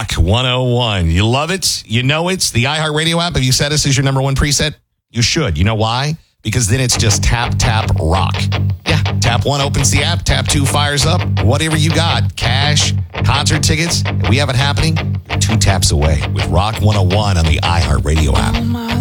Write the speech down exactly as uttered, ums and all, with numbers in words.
Rock one oh one. You love it? You know it? The iHeartRadio app, have you set us as your number one preset? You should. You know why? Because then it's just tap, tap, rock. Yeah, tap one opens the app, tap two fires up. Whatever you got, cash, concert tickets, we have it happening. You're two taps away with Rock one oh one on the iHeartRadio app.